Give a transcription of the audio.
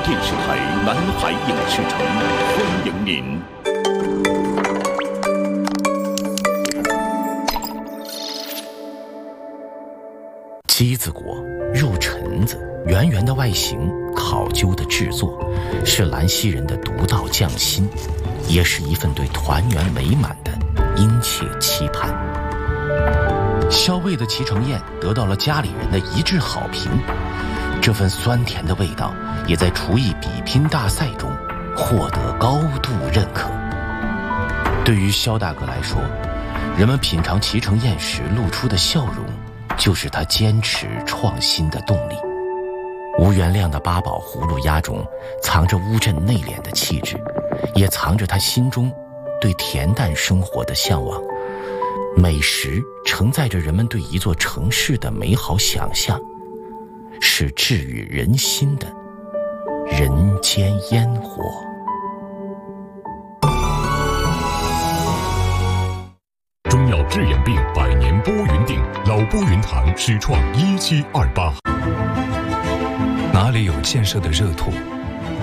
电视台南海影视城欢迎您。鸡子果，肉陈子，圆圆的外形，考究的制作，是兰溪人的独到匠心，也是一份对团圆美满的殷切期盼。肖卫的脐橙宴得到了家里人的一致好评，这份酸甜的味道也在厨艺比拼大赛中获得高度认可。对于肖大哥来说，人们品尝脐橙宴时露出的笑容，就是他坚持创新的动力。吴元亮的八宝葫芦鸭中藏着乌镇内敛的气质，也藏着他心中对恬淡生活的向往。美食承载着人们对一座城市的美好想象，是治愈人心的人间烟火。 中药治眼病，100年拨云定，老拨云堂始创1728。 哪里有建设的热土，